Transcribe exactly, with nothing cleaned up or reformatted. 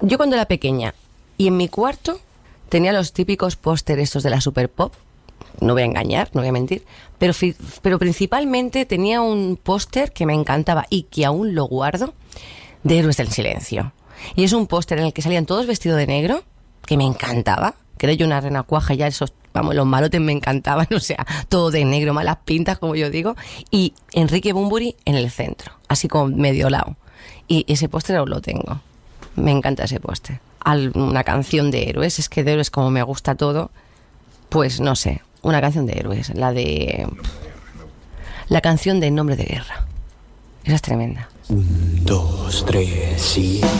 Yo cuando era pequeña y en mi cuarto tenía los típicos pósteres estos de la Super Pop, no voy a engañar, no voy a mentir, pero, fi- pero principalmente tenía un póster que me encantaba y que aún lo guardo, de Héroes del Silencio. Y es un póster en el que salían todos vestidos de negro, que me encantaba, que era yo una renacuaja, ya esos, vamos, los malotes me encantaban, o sea, todo de negro, malas pintas, como yo digo, y Enrique Bunbury en el centro, así como medio lado. Y ese póster aún lo tengo. Me encanta ese póster. Al- Una canción de héroes, es que de héroes como me gusta todo, pues no sé, una canción de héroes, la de... La canción de Nombre de Guerra. Esa es tremenda. Un, dos, tres, sí.